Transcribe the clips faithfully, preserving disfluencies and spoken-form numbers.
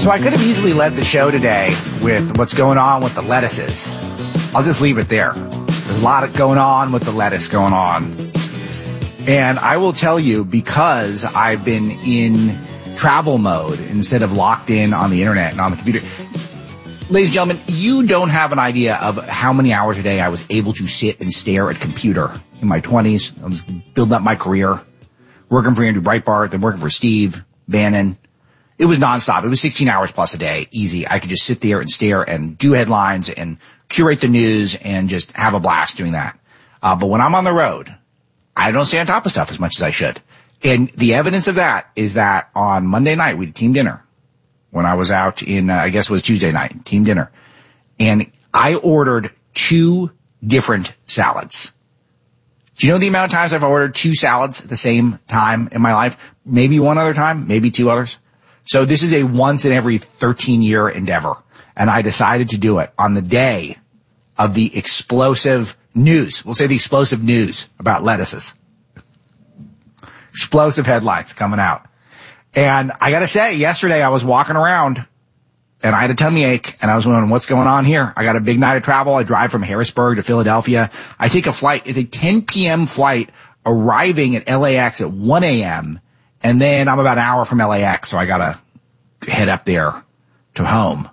So I could have easily led the show today with what's going on with the lettuces. I'll just leave it there. There's a lot of going on with the lettuce going on. And I will tell you, because I've been in travel mode instead of locked in on the internet and on the computer. Ladies and gentlemen, you don't have an idea of how many hours a day I was able to sit and stare at a computer in my twenties. I was building up my career, working for Andrew Breitbart, then working for Steve Bannon. It was nonstop. It was sixteen hours plus a day, easy. I could just sit there and stare and do headlines and curate the news and just have a blast doing that. Uh, but when I'm on the road, I don't stay on top of stuff as much as I should. And the evidence of that is that on Monday night, we did team dinner. When I was out in, uh, I guess it was Tuesday night, team dinner. And I ordered two different salads. Do you know the amount of times I've ordered two salads at the same time in my life? Maybe one other time, maybe two others. So this is a once in every thirteen year endeavor. And I decided to do it on the day of the explosive news. We'll say the explosive news about lettuces. Explosive headlines coming out. And I gotta say, yesterday I was walking around and I had a tummy ache and I was wondering what's going on here. I got a big night of travel. I drive from Harrisburg to Philadelphia. I take a flight. It's a ten p.m. flight arriving at L A X at one a.m. And then I'm about an hour from L A X, so I gotta head up there to home.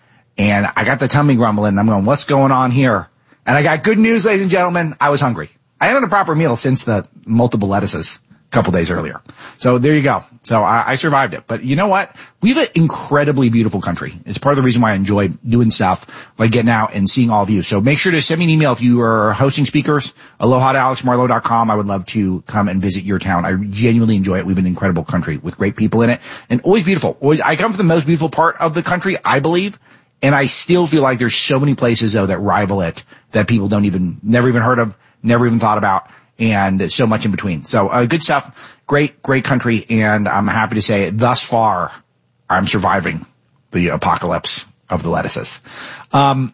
And I got the tummy grumbling and I'm going, what's going on here? And I got good news, ladies and gentlemen. I was hungry. I hadn't had a proper meal since the multiple lettuces a couple days earlier. So there you go. So I, I survived it. But you know what? We have an incredibly beautiful country. It's part of the reason why I enjoy doing stuff like getting out and seeing all of you. So make sure to send me an email if you are hosting speakers. Aloha at alex marlowe dot com. I would love to come and visit your town. I genuinely enjoy it. We have an incredible country with great people in it and always beautiful. Always, I come from the most beautiful part of the country, I believe. And I still feel like there's so many places, though, that rival it that people don't even, never even heard of, never even thought about. And so much in between. So, uh, good stuff. Great, great country. And I'm happy to say thus far, I'm surviving the apocalypse of the lettuces. Um,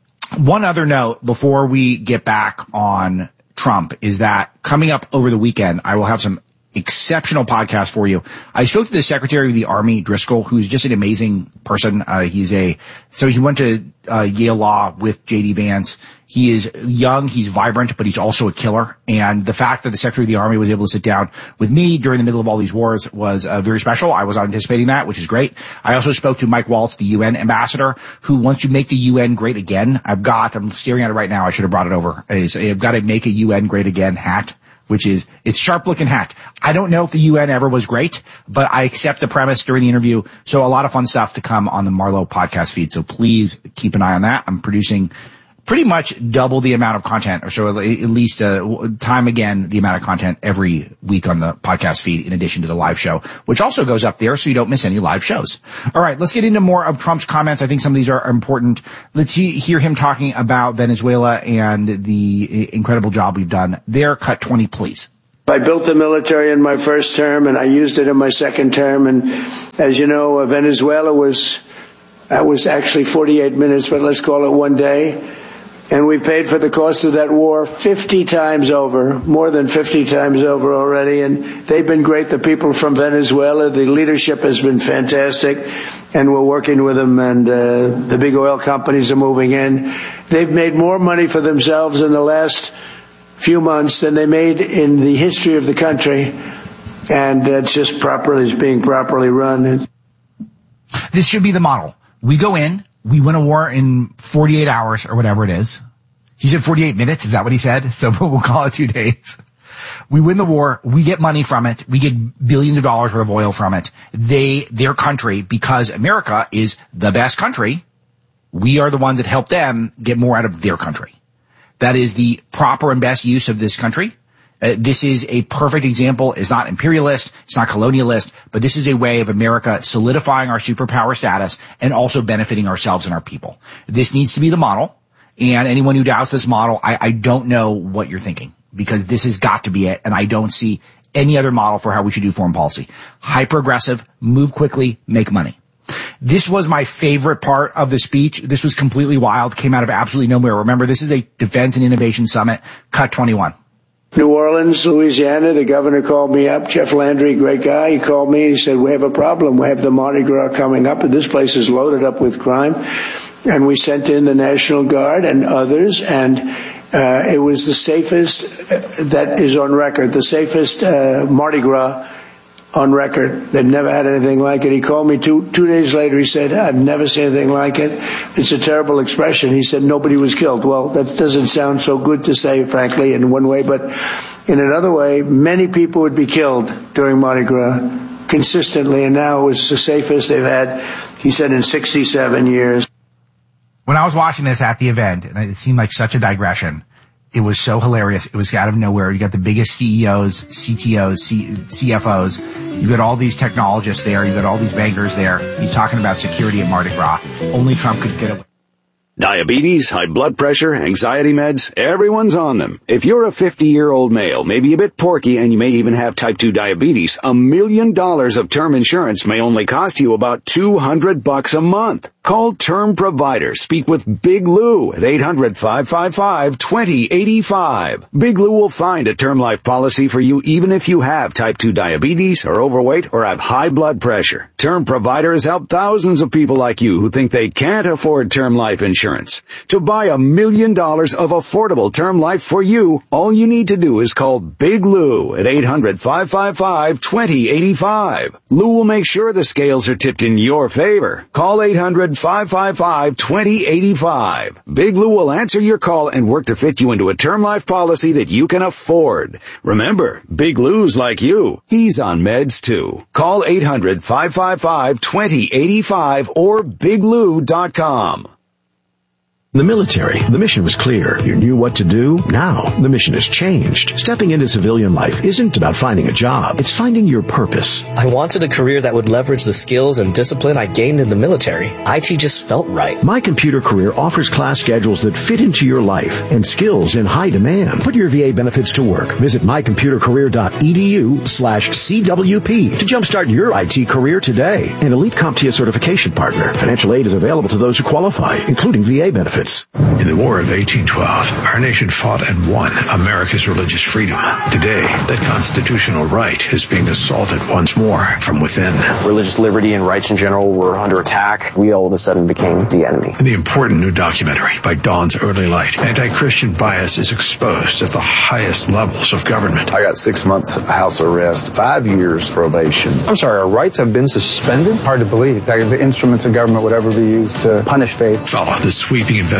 one other note before we get back on Trump is that coming up over the weekend, I will have some exceptional podcast for you. I spoke to the Secretary of the Army, Driscoll, who's just an amazing person. Uh, he's a, so he went to, uh, Yale Law with J D Vance. He is young, he's vibrant, but he's also a killer. And the fact that the Secretary of the Army was able to sit down with me during the middle of all these wars was uh, very special. I was not anticipating that, which is great. I also spoke to Mike Waltz, the U N ambassador, who wants to make the U N great again. I've got, I'm staring at it right now, I should have brought it over. Is I've got a Make a U N Great Again hat, which is, it's sharp-looking hat. I don't know if the U N ever was great, but I accept the premise during the interview. So a lot of fun stuff to come on the Marlowe podcast feed. So please keep an eye on that. I'm producing pretty much double the amount of content, or so at least uh, time again the amount of content every week on the podcast feed in addition to the live show, which also goes up there so you don't miss any live shows. All right, let's get into more of Trump's comments. I think some of these are important. Let's see, hear him talking about Venezuela and the incredible job we've done there. Cut twenty, please. I built the military in my first term, and I used it in my second term. And as you know, Venezuela was, that was actually forty-eight minutes, but let's call it one day. And we paid for the cost of that war fifty times over, more than fifty times over already. And they've been great, the people from Venezuela. The leadership has been fantastic. And we're working with them, and uh, the big oil companies are moving in. They've made more money for themselves in the last few months than they made in the history of the country. And it's just properly, it's being properly run. This should be the model. We go in. We win a war in forty-eight hours or whatever it is. He said forty-eight minutes. Is that what he said? So we'll call it two days. We win the war. We get money from it. We get billions of dollars worth of oil from it. They, their country, because America is the best country, we are the ones that help them get more out of their country. That is the proper and best use of this country. Uh, this is a perfect example. It's not imperialist. It's not colonialist, but this is a way of America solidifying our superpower status and also benefiting ourselves and our people. This needs to be the model. And anyone who doubts this model, I, I don't know what you're thinking, because this has got to be it. And I don't see any other model for how we should do foreign policy. Hyper aggressive, move quickly, make money. This was my favorite part of the speech. This was completely wild, came out of absolutely nowhere. Remember, this is a defense and innovation summit. Cut twenty-one. New Orleans, Louisiana, the governor called me up. Jeff Landry, great guy. He called me and he said, we have a problem. We have the Mardi Gras coming up, and this place is loaded up with crime. And we sent in the National Guard and others, and uh, it was the safest, uh, that is on record, the safest uh, Mardi Gras on record. They've never had anything like it. He called me two two days later. He said, I've never seen anything like it. It's a terrible expression. He said, nobody was killed. Well, that doesn't sound so good to say, frankly, in one way, but in another way, many people would be killed during Mardi Gras consistently, and now it was the safest they've had, he said, in sixty-seven years. When I was watching this at the event, and it seemed like such a digression, it was so hilarious. It was out of nowhere. You got the biggest C E Os, C T Os, C- CFOs. You got all these technologists there. You got all these bankers there. He's talking about security at Mardi Gras. Only Trump could get away. Diabetes, high blood pressure, anxiety meds, everyone's on them. If you're a fifty-year-old male, maybe a bit porky, and you may even have type two diabetes, a million dollars of term insurance may only cost you about two hundred bucks a month. Call Term Provider. Speak with Big Lou at eight hundred, five five five, two zero eight five. Big Lou will find a term life policy for you even if you have type two diabetes, are overweight, or have high blood pressure. Term Provider has helped thousands of people like you who think they can't afford term life insurance. To buy a million dollars of affordable term life for you, all you need to do is call Big Lou at eight hundred, five five five, two zero eight five. Lou will make sure the scales are tipped in your favor. Call eight hundred, five five five, two zero eight five. Big Lou will answer your call and work to fit you into a term life policy that you can afford. Remember, Big Lou's like you. He's on meds too. Call eight hundred, five five five, two zero eight five or big lou dot com. The military, the mission was clear. You knew what to do. Now, the mission has changed. Stepping into civilian life isn't about finding a job. It's finding your purpose. I wanted a career that would leverage the skills and discipline I gained in the military. I T just felt right. My Computer Career offers class schedules that fit into your life and skills in high demand. Put your V A benefits to work. Visit my computer career dot e d u slash C W P to jumpstart your I T career today. An elite CompTIA certification partner. Financial aid is available to those who qualify, including V A benefits. In the War of eighteen twelve, our nation fought and won America's religious freedom. Today, that constitutional right is being assaulted once more from within. Religious liberty and rights in general were under attack. We all of a sudden became the enemy. In the important new documentary, By Dawn's Early Light, anti-Christian bias is exposed at the highest levels of government. I got six months of house arrest, five years probation. I'm sorry, our rights have been suspended? Hard to believe that the instruments of government would ever be used to punish faith. Follow the sweeping investigation.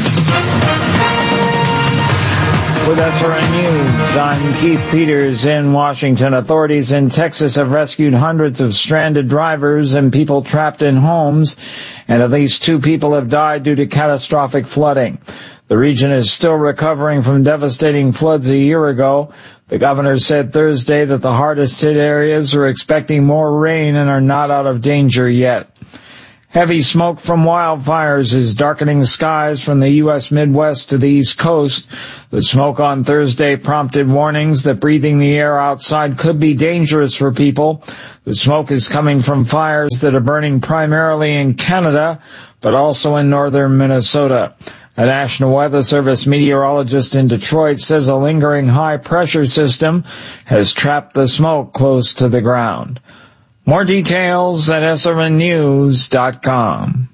With S R N News, I'm Keith Peters in Washington. Authorities in Texas have rescued hundreds of stranded drivers and people trapped in homes, and at least two people have died due to catastrophic flooding. The region is still recovering from devastating floods a year ago. The governor said Thursday that the hardest hit areas are expecting more rain and are not out of danger yet. Heavy smoke from wildfires is darkening skies from the U S Midwest to the East Coast. The smoke on Thursday prompted warnings that breathing the air outside could be dangerous for people. The smoke is coming from fires that are burning primarily in Canada, but also in northern Minnesota. A National Weather Service meteorologist in Detroit says a lingering high-pressure system has trapped the smoke close to the ground. More details at S R N news dot com.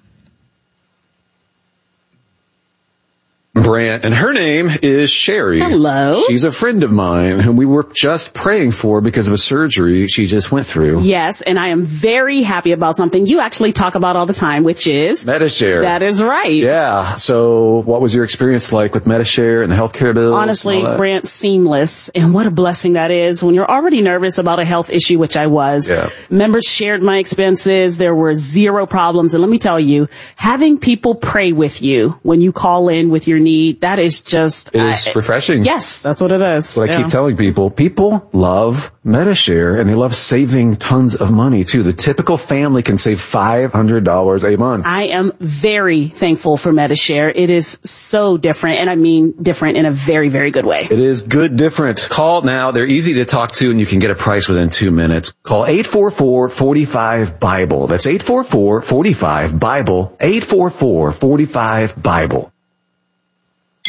Brant, and her name is Sherry. Hello. She's a friend of mine whom we were just praying for because of a surgery she just went through. Yes, and I am very happy about something you actually talk about all the time, which is Medi-Share. That is right. Yeah. So what was your experience like with Medi-Share and the healthcare bills? Honestly, Brant, seamless. And what a blessing that is when you're already nervous about a health issue, which I was. Yeah. Members shared my expenses. There were zero problems. And let me tell you, having people pray with you when you call in with your need, that is just... It is uh, refreshing. Yes, that's what it is. What yeah. I keep telling people, people love Medi-Share and they love saving tons of money too. The typical family can save five hundred dollars a month. I am very thankful for Medi-Share. It is so different, and I mean different in a very, very good way. It is good different. Call now. They're easy to talk to and you can get a price within two minutes. Call eight four four, four five, BIBLE. That's eight four four, four five, BIBLE. eight four four, four five, BIBLE.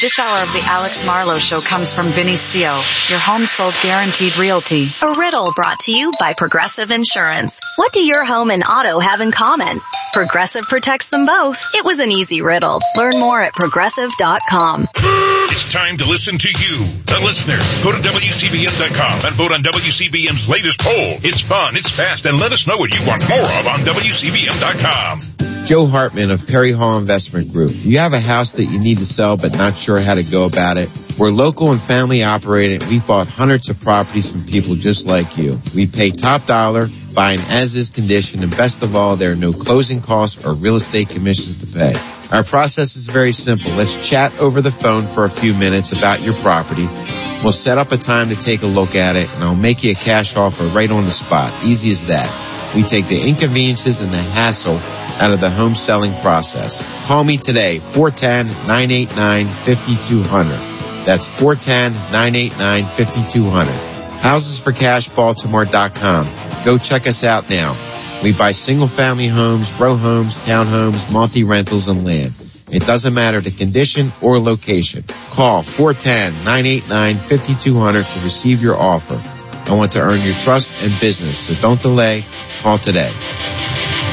This hour of the Alex Marlowe Show comes from Vinny Steele, your home sold guaranteed realty. A riddle brought to you by Progressive Insurance. What do your home and auto have in common? Progressive protects them both. It was an easy riddle. Learn more at progressive dot com. It's time to listen to you, the listener. Go to W C B M dot com and vote on W C B M's latest poll. It's fun, it's fast, and let us know what you want more of on W C B M dot com. Joe Hartman of Perry Hall Investment Group. You have a house that you need to sell but not sure how to go about it? We're local and family operated. We've bought hundreds of properties from people just like you. We pay top dollar, buy an as-is condition, and best of all, there are no closing costs or real estate commissions to pay. Our process is very simple. Let's chat over the phone for a few minutes about your property. We'll set up a time to take a look at it, and I'll make you a cash offer right on the spot. Easy as that. We take the inconveniences and the hassle out of the home selling process. Call me today, four one zero, nine eight nine, five two zero zero. That's four one zero, nine eight nine, five two zero zero. houses for cash baltimore dot com. Go check us out now. We buy single family homes, row homes, townhomes, multi-rentals, and land. It doesn't matter the condition or location. Call four one zero, nine eight nine, five two zero zero to receive your offer. I want to earn your trust and business, so don't delay. Call today.